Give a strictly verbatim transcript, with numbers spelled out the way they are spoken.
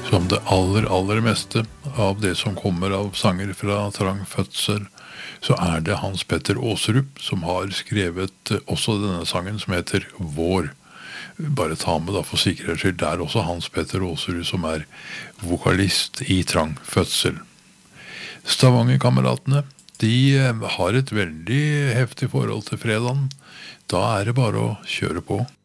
som det aller, aller meste av det som kommer av sanger fra trang fødsel, så er det Hans Petter Åserup som har skrevet også denne sangen som heter Vår. Bare ta med da for sikkerhets skyld, det er også Hans Petter Åserup som er vokalist i trang fødsel. Stavanger-kameratene, de har et veldig heftig forhold til fredagen. Da er det bare å kjøre på.